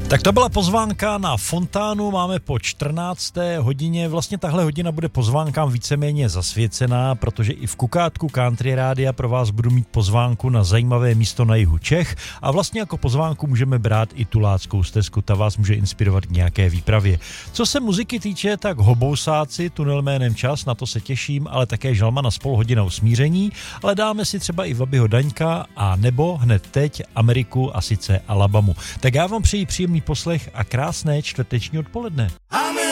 Tak to byla pozvánka na Fontánu, máme po 14. hodině, vlastně tahle hodina bude pozvánkám víceméně zasvěcená, protože i v Kukátku Country Rádia pro vás budu mít pozvánku na zajímavé místo na jihu Čech a vlastně jako pozvánku můžeme brát i Tuláckou stezku, ta vás může inspirovat k nějaké výpravě. Co se muziky týče, tak Hobousáci, tunel jménem Čas, na to se těším, ale také Žalmana s Půlhodinou smíření, ale dáme si třeba i Vabyho Daňka a nebo hned teď Ameriku a sice Alabamu. Tak já vám přeji příjemný poslech a krásné čtvrteční odpoledne.